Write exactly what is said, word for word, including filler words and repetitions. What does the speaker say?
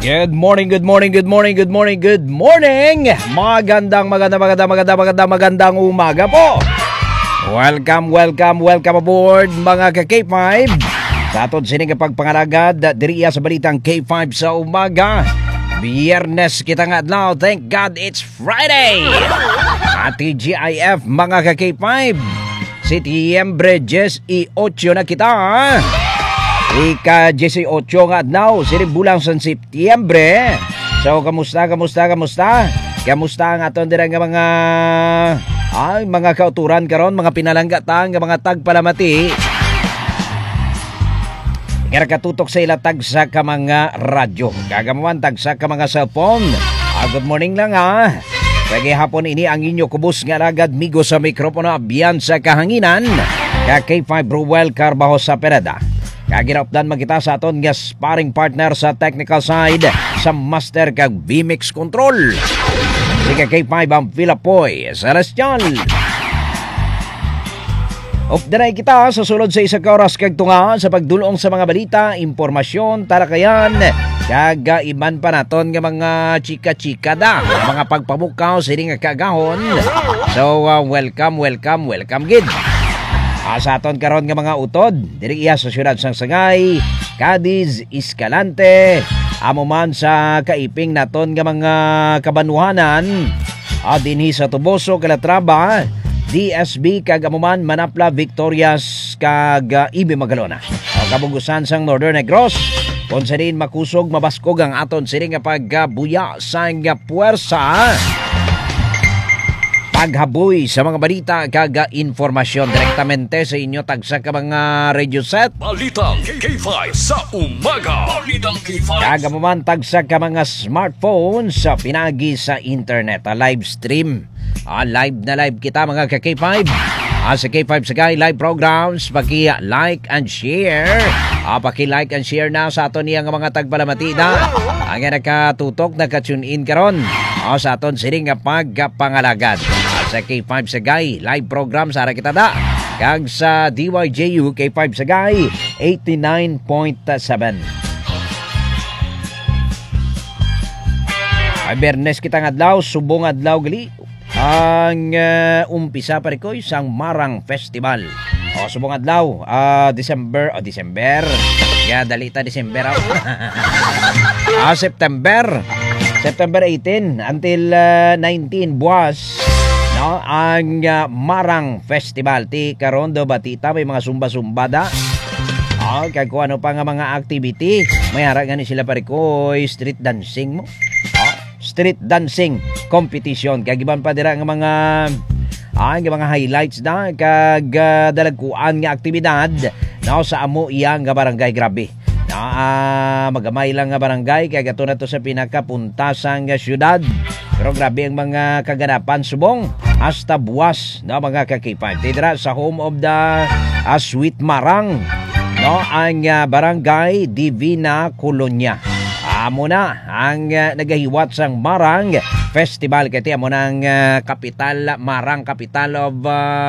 Good morning, good morning, good morning, good morning, good morning. Magandang, magandang, magandang, magandang, magandang, magandang umaga po. Welcome, welcome, welcome aboard mga ka-K five. Sa aton sining pagpangalagad diriya sa balitang K five sa umaga. Biyernes kita nga adlaw. Thank God it's Friday. At T G I F mga ka-K five. Setyembre eight na kita. Ika-eighteen nga adlaw, siri bulang sa Setyembre. So, kamusta, kamusta, kamusta? Kamusta ang aton dira nga mga ay, mga kauturan karon, mga pinalanggatan, nga mga tagpalamati. Kaya katutok sa ilatag sa ka mga radyo. Kagamuan tag sa ka mga cellphone. Ah, good morning lang ha. Kaya hapon ini ang inyo kubos nga ragad migo sa mikropono abiyan sa kahanginan. Kaya K five Ruel Carbajo sa Pereda. Kagirapdan magkita sa aton nga sparring partner sa technical side sa master kag V-Mix Control. Sige K five ang Pilapoy Celestial. Of the night kita sa sulod sa isa ka oras kag tunga sa pagdulong sa mga balita, impormasyon, talakayan, kag iban pa naton nga mga chika-chika da, mga pagpamukaw sining nga kagahon. So uh, welcome, welcome, welcome gid. Asa aton karon nga mga utod diri iya sa siyudad sang Sangay, Cadiz, Escalante, amo man sa kaiping naton nga mga kabanuhanan, a dinhi sa Tuboso, Calatrava, D S B kag amo man Manapla, Victorias kag uh, Ibe Magalona. O kabugusan sang Northern Negros, kung sa din makusog mabaskog ang aton sining nga pagbuya sang puwersa. Paghaboy sa mga balita kag informasyon direktamente sa inyo tagsa ka mga radio set. Balitang K five sa umaga. Balitang K five. Kag mo man tagsa ka mga smartphone sa pinagi sa internet, a live stream. Ah, live na live kita mga ka K five. Ah, sa K five Sagay live programs, paki-like and share. Ah, paki-like and share na sa aton niya nga mga tagpalamatida. Ang nakatutok, naka-tune in karon. Ah, sa aton sining nga pagpangalagad. Sa K five Sagay live program sa ara kita da kag sa D Y J U K five Sagay eighty-nine point seven. Ay Bernes kita nga adlaw, subong adlaw gali ang uh, umpisa pa rikoy sang Marang Festival. O subong adlaw, uh, December o December. Ya dalita December aw. ah September. September eighteen until uh, nineteen buwas. No, ang uh, Marang Festival ti karon do batita may mga sumba-sumba da. Ah, kag kung ano pa nga mga activity, may hara gani sila parikoy street dancing mo. Ah, street dancing competition kag iban pa dira nga mga ah, nga mga highlights da kag uh, dalagkuan nga aktibidad no sa amo iyang nga barangay grabe. Na uh, magamay lang nga barangay kay gato na to sa pinakapuntasang uh, syudad. Pero grabe ang mga kaganapan subong hasta buwas no mga ka-K five. Tidra sa home of the uh, Sweet Marang no ang uh, barangay Divina Colonia. Amo na ang uh, nagahiwat sang Marang Festival kay amo nang uh, kapital Marang, capital of uh,